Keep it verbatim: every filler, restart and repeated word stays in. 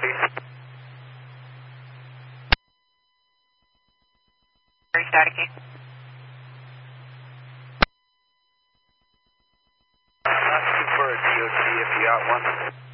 Very staticky. Not too bird, D O T if you got one.